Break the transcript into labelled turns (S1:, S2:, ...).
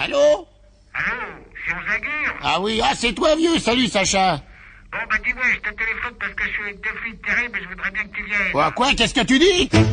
S1: Allô?
S2: Allô, c'est Onzagur?
S1: Ah oui, ah c'est toi vieux, salut Sacha.
S2: Bon, bah dis-moi, je te téléphone parce que je suis avec deux filles terribles et je voudrais bien que tu viennes.
S1: Quoi, qu'est-ce que tu dis?